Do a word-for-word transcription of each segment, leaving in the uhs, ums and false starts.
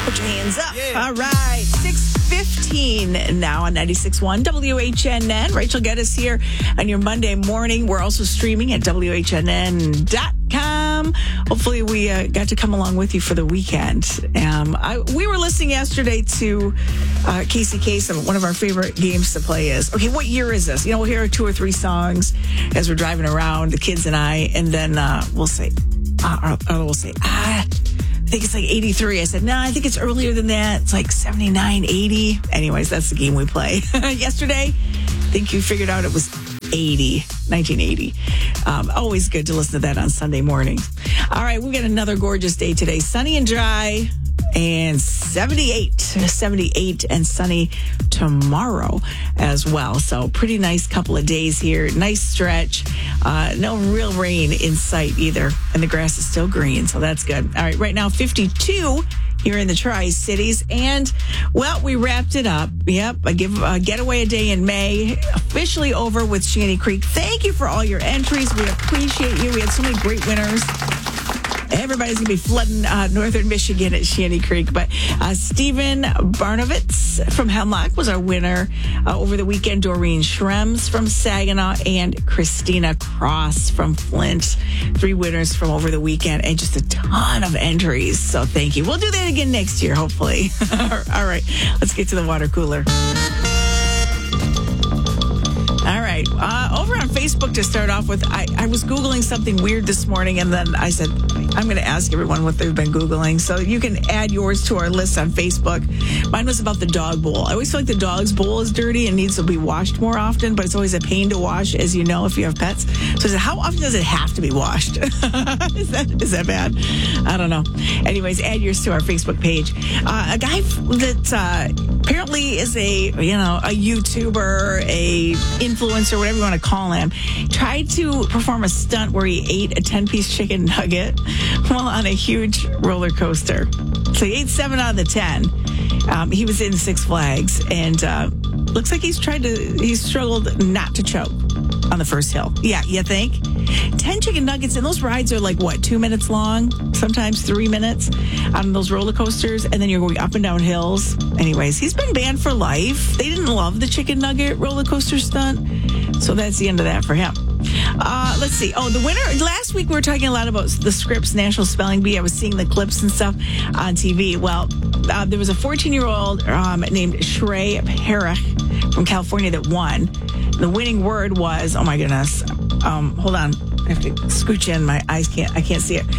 Put your hands up. Yeah. All right. six fifteen now on ninety-six point one W H N N. Rachel Geddes here on your Monday morning. We're also streaming at W H N N dot com. Hopefully we uh, got to come along with you for the weekend. Um, I, we were listening yesterday to uh, Casey Kasem. One of our favorite games to play is, okay, what year is this? You know, we'll hear two or three songs as we're driving around, the kids and I, and then uh, we'll say, uh, or, or we'll say, ah, I think it's like eighty-three. I said, no, I think it's earlier than that. It's like seventy-nine, eighty. Anyways, that's the game we play. Yesterday, I think you figured out it was eighty, nineteen eighty. Um, always good to listen to that on Sunday mornings. All right, we got another gorgeous day today. Sunny and dry and seventy-eight, seventy-eight and sunny tomorrow as well. So pretty nice couple of days here. Nice stretch. Uh, no real rain in sight either. And the grass is still green. So that's good. All right, right now fifty-two here in the Tri-Cities. And, well, we wrapped it up. Yep, I give a getaway a day in May. Officially over with Shanty Creek. Thank you for all your entries. We appreciate you. We had so many great winners. Everybody's going to be flooding uh, northern Michigan at Shanty Creek. But uh, Stephen Barnovitz from Hemlock was our winner uh, over the weekend. Doreen Schrems from Saginaw and Christina Cross from Flint. Three winners from over the weekend and just a ton of entries. So thank you. We'll do that again next year, hopefully. All right, let's get to the water cooler. All right. Uh, over on Facebook to start off with, I, I was Googling something weird this morning, and then I said, I'm going to ask everyone what they've been Googling. So you can add yours to our list on Facebook. Mine was about the dog bowl. I always feel like the dog's bowl is dirty and needs to be washed more often, but it's always a pain to wash, as you know, if you have pets. So I said, how often does it have to be washed? is that is that bad? I don't know. Anyways, add yours to our Facebook page. Uh, a guy that uh, apparently is a, you know, a YouTuber, a influencer, whatever you want to call him, tried to perform a stunt where he ate a ten-piece chicken nugget while on a huge roller coaster. So he ate seven out of the ten. Um, he was in Six Flags, and uh, looks like he's tried to, he's struggled not to choke on the first hill. Yeah, you think? ten chicken nuggets, and those rides are like, what, two minutes long? Sometimes three minutes on those roller coasters, and then you're going up and down hills. Anyways, he's been banned for life. They didn't love the chicken nugget roller coaster stunt, so that's the end of that for him. Uh, let's see. Oh, the winner. Last week we were talking a lot about the Scripps National Spelling Bee. I was seeing the clips and stuff on T V. Well, uh, there was a fourteen-year-old um, named Shrey Parach from California that won. The winning word was, oh my goodness. Um, hold on. I have to scooch in. My eyes can't, I can't see it.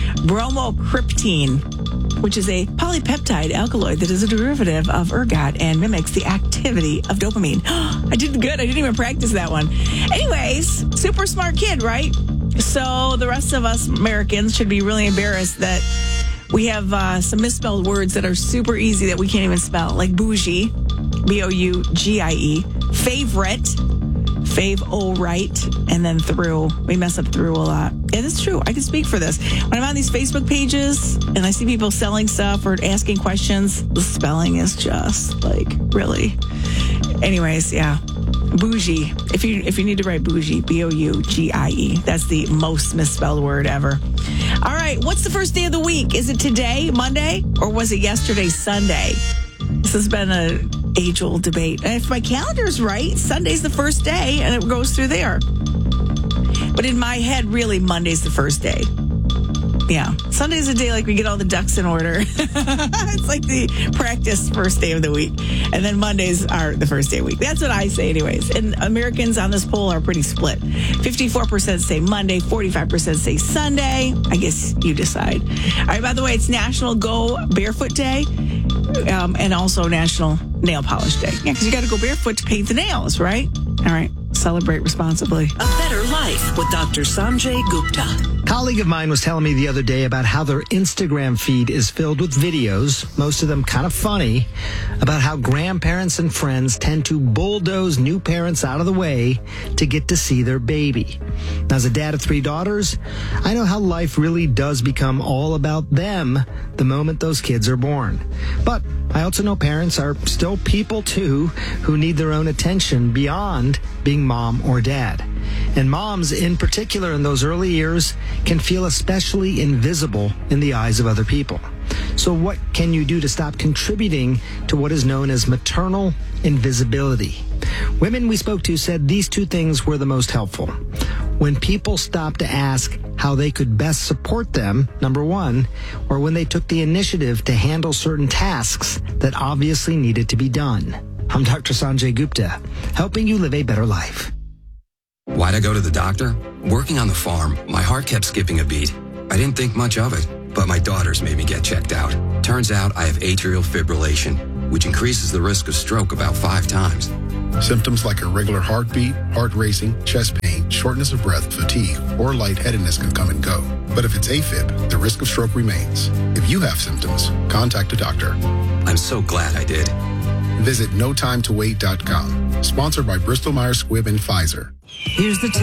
Bromocriptine, which is a polypeptide alkaloid that is a derivative of ergot and mimics the activity of dopamine. I did good. I didn't even practice that one. Anyways, super smart kid, right? So the rest of us Americans should be really embarrassed that we have uh, some misspelled words that are super easy that we can't even spell, like bougie, B O U G I E, favorite, fave oh right, and then through. We mess up through a lot. And it's true. I can speak for this. When I'm on these Facebook pages and I see people selling stuff or asking questions, the spelling is just like, really. Anyways, yeah. Bougie. If you if you need to write bougie, B O U G I E. That's the most misspelled word ever. All right. What's the first day of the week? Is it today, Monday, or was it yesterday, Sunday? This has been a age-old debate. And if my calendar's right, Sunday's the first day, and it goes through there. But in my head, really, Monday's the first day. Yeah. Sunday's the day like we get all the ducks in order. It's like the practice first day of the week. And then Mondays are the first day of the week. That's what I say anyways. And Americans on this poll are pretty split. fifty-four percent say Monday, forty-five percent say Sunday. I guess you decide. All right, by the way, it's National Go Barefoot Day. Um, and also National Nail Polish Day. Yeah, because you got to go barefoot to paint the nails, right? All right. Celebrate responsibly. A better life with Doctor Sanjay Gupta. A colleague of mine was telling me the other day about how their Instagram feed is filled with videos, most of them kind of funny, about how grandparents and friends tend to bulldoze new parents out of the way to get to see their baby. Now, as a dad of three daughters, I know how life really does become all about them the moment those kids are born. But I also know parents are still people, too, who need their own attention beyond being mom or dad. And moms, in particular in those early years, can feel especially invisible in the eyes of other people. So what can you do to stop contributing to what is known as maternal invisibility? Women we spoke to said these two things were the most helpful. When people stopped to ask how they could best support them, number one, or when they took the initiative to handle certain tasks that obviously needed to be done. I'm Doctor Sanjay Gupta, helping you live a better life. Why'd I go to the doctor? Working on the farm, my heart kept skipping a beat. I didn't think much of it, but my daughters made me get checked out. Turns out I have atrial fibrillation, which increases the risk of stroke about five times. Symptoms like irregular heartbeat, heart racing, chest pain, shortness of breath, fatigue, or lightheadedness can come and go. But if it's AFib, the risk of stroke remains. If you have symptoms, contact a doctor. I'm so glad I did. Visit no time to wait dot com. Sponsored by Bristol Myers Squibb and Pfizer. Here's the